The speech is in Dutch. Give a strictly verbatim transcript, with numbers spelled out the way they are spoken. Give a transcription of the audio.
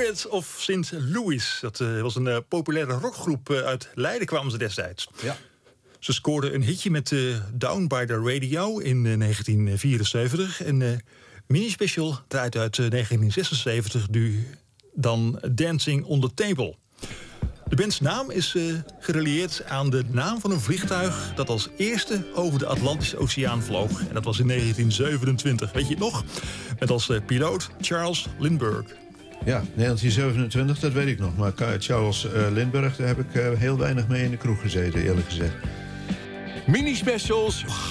Pirates of Saint Louis. Dat uh, was een uh, populaire rockgroep. Uh, uit Leiden kwamen ze destijds. Ja. Ze scoorden een hitje met uh, Down by the Radio in uh, negentien vierenzeventig. En uh, Mini Special draait uit uh, negentien zesenzeventig nu dan Dancing on the Table. De bands naam is uh, gerelieerd aan de naam van een vliegtuig dat als eerste over de Atlantische Oceaan vloog. En dat was in negentien zevenentwintig. Weet je het nog? Met als uh, piloot Charles Lindbergh. Ja, negentien zevenentwintig, dat weet ik nog. Maar Charles uh, Lindbergh, daar heb ik uh, heel weinig mee in de kroeg gezeten, eerlijk gezegd. Mini-specials